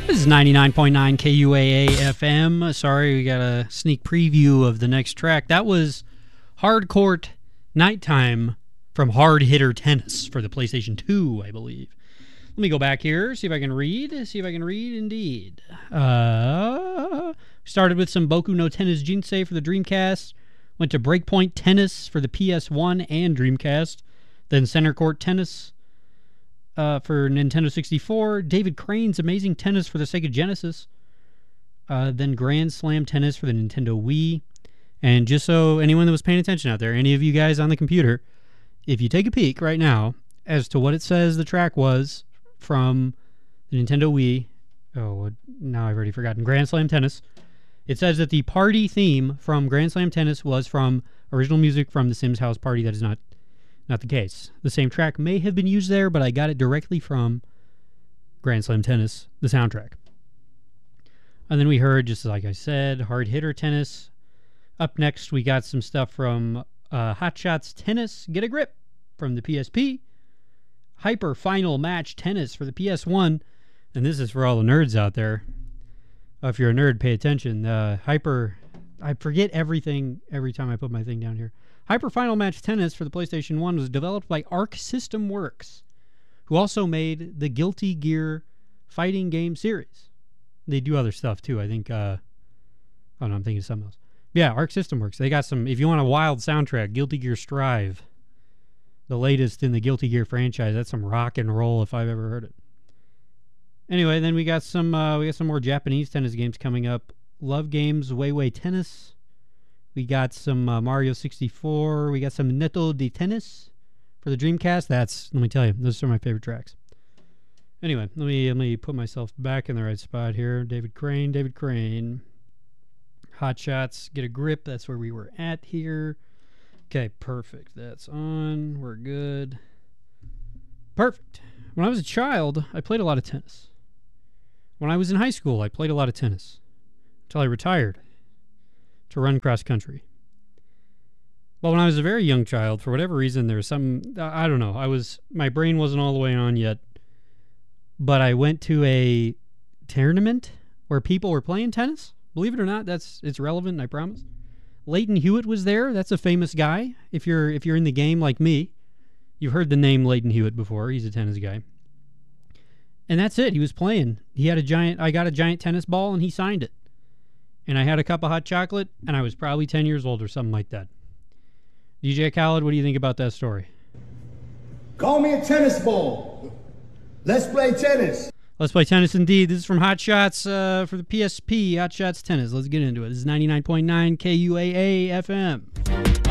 This is 99.9 KUAA FM. Sorry, we got a sneak preview of the next track. That was Hardcourt Nighttime from Hard Hitter Tennis for the PlayStation 2, I believe. Let me go back here, see if I can read. Indeed. Started with some Boku no Tennis Jinsei for the Dreamcast. Went to Breakpoint Tennis for the PS1 and Dreamcast. Then Center Court Tennis for Nintendo 64. David Crane's Amazing Tennis for the Sega Genesis. Then Grand Slam Tennis for the Nintendo Wii. And just so anyone that was paying attention out there, any of you guys on the computer, if you take a peek right now as to what it says the track was from the Nintendo Wii. Oh, now I've already forgotten. Grand Slam Tennis. It says that the party theme from Grand Slam Tennis was from original music from the Sims House Party. That is not the case. The same track may have been used there, but I got it directly from Grand Slam Tennis, the soundtrack. And then we heard, just like I said, Hard Hitter Tennis. Up next, we got some stuff from Hot Shots Tennis, Get a Grip from the PSP. Hyper Final Match Tennis for the PS1. And this is for all the nerds out there. If you're a nerd, pay attention. I forget everything every time I put my thing down here. Hyper Final Match Tennis for the PlayStation 1 was developed by Arc System Works, who also made the Guilty Gear fighting game series. They do other stuff too. I think, oh no, I'm thinking of something else. Yeah, Arc System Works. They got some, if you want a wild soundtrack, Guilty Gear Strive, the latest in the Guilty Gear franchise. That's some rock and roll if I've ever heard it. Anyway, then we got some more Japanese tennis games coming up. Love Games, Weiwei Tennis. We got some Mario 64. We got some Netto de Tennis for the Dreamcast. Let me tell you, those are my favorite tracks. Anyway, let me put myself back in the right spot here. David Crane. Hot Shots, Get a Grip. That's where we were at here. Okay, perfect. That's on. We're good. Perfect. When I was a child, I played a lot of tennis. When I was in high school, I played a lot of tennis until I retired to run cross country. But when I was a very young child, for whatever reason, there was some, I don't know, my brain wasn't all the way on yet, but I went to a tournament where people were playing tennis. Believe it or not, it's relevant, I promise. Leighton Hewitt was there. That's a famous guy. If you're in the game like me, you've heard the name Leighton Hewitt before. He's a tennis guy. And that's it. He was playing. I got a giant tennis ball and he signed it. And I had a cup of hot chocolate and I was probably 10 years old or something like that. DJ Khaled, what do you think about that story? Call me a tennis ball. Let's play tennis. Let's play tennis indeed. This is from Hot Shots for the PSP, Hot Shots Tennis. Let's get into it. This is 99.9 KUAA FM.